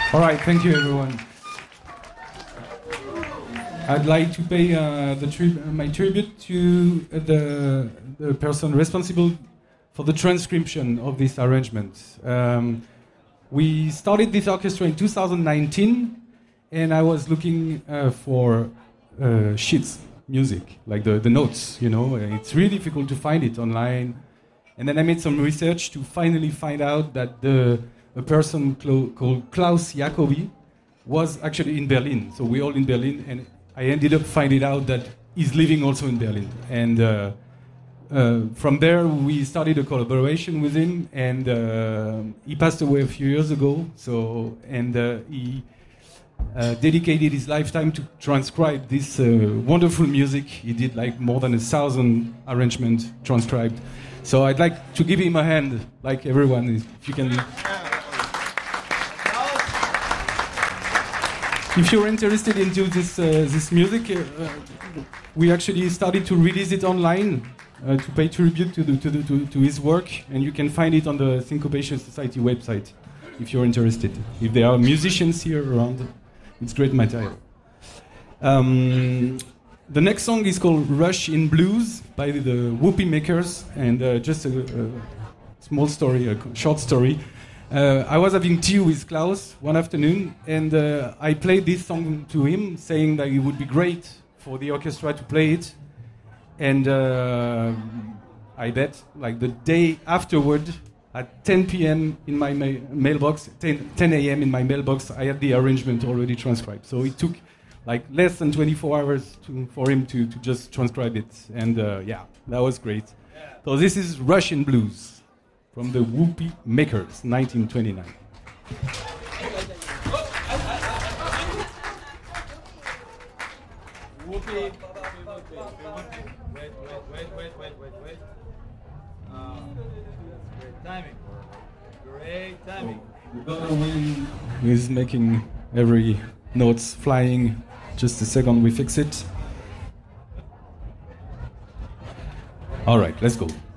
All right, thank you, everyone. I'd like to pay my tribute to the person responsible for the transcription of this arrangement. We started this orchestra in 2019, and I was looking for sheets music, like the notes, you know. It's really difficult to find it online. And then I made some research to finally find out that a person called Klaus Jacobi was actually in Berlin. So we're all in Berlin, and I ended up finding out that he's living also in Berlin. And from there, we started a collaboration with him, and he passed away a few years ago. He dedicated his lifetime to transcribe this wonderful music. He did like more than 1,000 arrangements transcribed. So I'd like to give him a hand, like everyone, if you can. If you're interested into this music, we actually started to release it online to pay tribute to his work, and you can find it on the Syncopation Society website if you're interested. If there are musicians here around, it's great material. The next song is called Rush in Blues by the Whoopee Makers, and just a small story, a short story. I was having tea with Klaus one afternoon, and I played this song to him, saying that it would be great for the orchestra to play it. And I bet, like the day afterward, at 10 p.m. in my mailbox, 10 a.m. in my mailbox, I had the arrangement already transcribed. So it took like less than 24 hours for him to just transcribe it. And yeah, that was great. So this is Rush in Blues from the Whoopee Makers, 1929. Whoopee. Wait. Great timing. He's making every notes flying. Just a second, we fix it. All right, let's go.